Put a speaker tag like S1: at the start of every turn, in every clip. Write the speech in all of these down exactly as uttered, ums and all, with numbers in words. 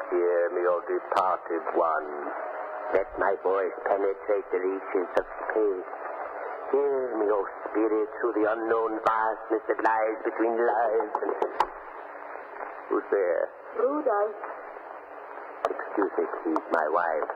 S1: Hear me, O departed one. Let my voice penetrate the reaches of space. Hear me, O spirit, through the unknown vastness that lies between lives and... Who's there?
S2: Rudolph.
S1: Excuse me, please, my wife.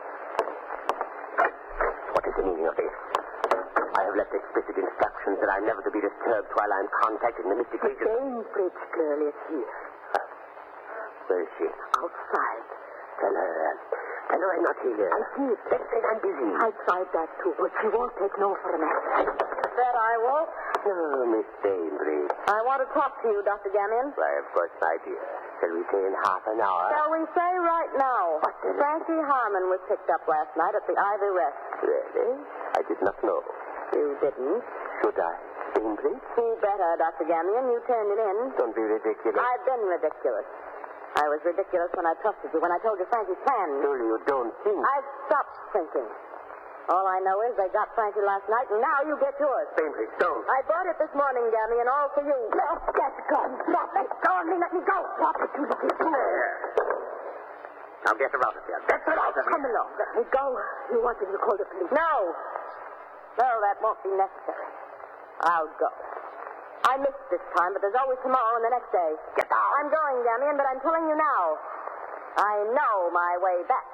S1: What is the meaning of this? I have left explicit instructions that I'm never to be disturbed while I'm contacting the mystic
S2: The
S1: agent.
S2: Bainbridge girl is here.
S1: Huh? Where is she?
S2: Outside.
S1: Tell her. Tell her I'm not here.
S2: I did.
S1: Let's say I'm busy.
S2: I tried that too, but she won't take no for an answer.
S3: That I won't.
S1: Oh, Miss Bainbridge.
S3: I want to talk to you, Doctor Gamion.
S1: Why, of course, my dear. Shall we say in half an hour?
S3: Shall we say right now?
S1: What then?
S3: Frankie Harmon was picked up last night at the Ivy Rest.
S1: Really? I did not know.
S3: You didn't?
S1: Should I? Bainbridge?
S3: Who better, Doctor Gamion? You turned it in.
S1: Don't be ridiculous.
S3: I've been ridiculous. I was ridiculous when I trusted you, when I told you Frankie's plan.
S1: Surely you don't think.
S3: I've stopped thinking. All I know is they got Frankie last night, and now you get yours.
S1: Bainbridge, don't.
S3: I brought it this morning, Gamion, all for you.
S2: Let that gun. Drop it. Go on me. Let me go. Drop it, you little fool.
S1: Now get her out of here. Get her out of here.
S2: Come along. Let me go. You wanted to call the police.
S3: No. No, that won't be necessary. I'll go. I missed this time, but there's always tomorrow and the next day.
S1: Get out.
S3: I'm going, Gamion, but I'm telling you now. I know my way back.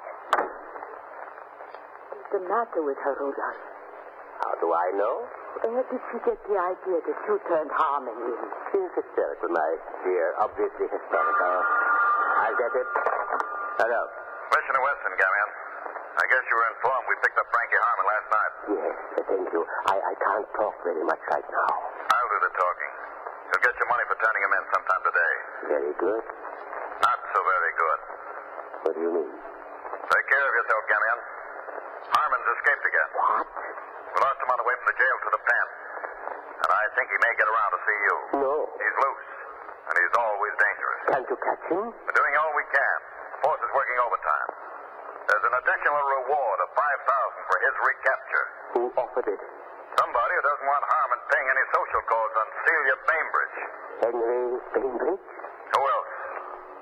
S2: What's the matter with her, Rudolph?
S1: How do I know?
S2: Where did she get the idea that you turned Harmon in?
S1: She's hysterical, my dear. Obviously hysterical. I get it. Hello.
S4: Commissioner Weston, Gamion. I guess you were informed we picked up Frankie Harmon last night.
S1: Yes, thank you. I, I can't talk very much right now.
S4: I'll do the talking. You'll get your money for turning him in sometime today.
S1: Very good.
S4: Not so very good.
S1: What do you mean?
S4: Take care of yourself, Gamion. Harmon's escaped again.
S1: What?
S4: We lost him on the way from the jail to the pen. And I think he may get around to see you.
S1: No.
S4: He's loose. And he's always dangerous.
S1: Can't you catch him?
S4: We're doing all we can. Force is working overtime. There's an additional reward of five thousand dollars for his recapture.
S1: Who offered it?
S4: Somebody who doesn't want Harmon paying any social calls on Celia Bainbridge.
S1: Henry Bainbridge?